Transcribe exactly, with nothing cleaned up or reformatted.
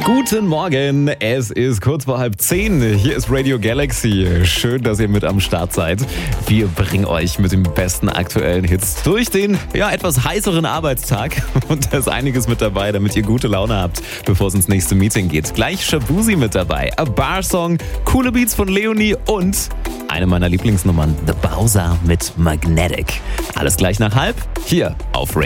Guten Morgen, es ist kurz vor halb zehn. Hier ist Radio Galaxy. Schön, dass ihr mit am Start seid. Wir bringen euch mit den besten aktuellen Hits durch den ja etwas heißeren Arbeitstag. Und da ist einiges mit dabei, damit ihr gute Laune habt, bevor es ins nächste Meeting geht. Gleich Shabuzi mit dabei, A Bar Song, coole Beats von Leonie und eine meiner Lieblingsnummern, The Bowser mit Magnetic. Alles gleich nach halb, hier auf Radio.